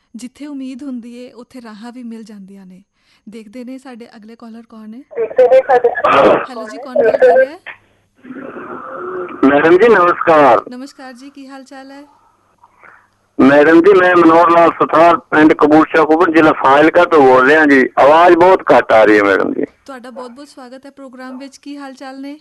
ਜਿੱਥੇ ਉਮੀਦ ਹੁੰਦੀ ਏ ਉੱਥੇ ਰਾਹਾਂ ਵੀ ਮਿਲ ਜਾਂਦੀਆਂ ਨੇ। ਦੇਖਦੇ ਨੇ ਸਾਡੇ ਅਗਲੇ ਕਾਲਰ ਕੌਣ ਹੈ। ਹੈਲੋ ਜੀ, ਕੌਣ ਗੱਲ ਕਰ ਰਿਹਾ ਹੈ? मैडम जी नमस्कार। नमस्कार जी, की हाल चाल है? मैडम जी मैं मनोहर लाल सुथार पिंड कबूतरा कुबर जिला फाजिलका तो बोल रहा जी। आवाज बहुत घट आ रही है मैडम जी। ਤੁਹਾਡਾ ਬਹੁਤ ਬਹੁਤ ਸਵਾਗਤ ਹੈ ਪ੍ਰੋਗਰਾਮ ਵਿੱਚ। ਕੀ ਹਾਲ ਚਾਲ ਨੇ?